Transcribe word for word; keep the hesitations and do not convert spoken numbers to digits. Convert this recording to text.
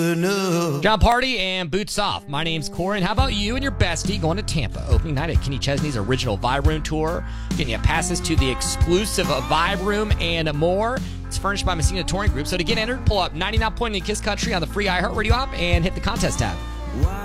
John Party and Boots Off. My name's Corin. How about you and your bestie going to Tampa? Opening night at Kenny Chesney's original Vibe Room tour. Getting you passes to the exclusive Vibe Room and more. It's furnished by Messina Touring Group. So to get entered, pull up ninety-nine point in Kiss Country on the free iHeartRadio app and hit the contest tab.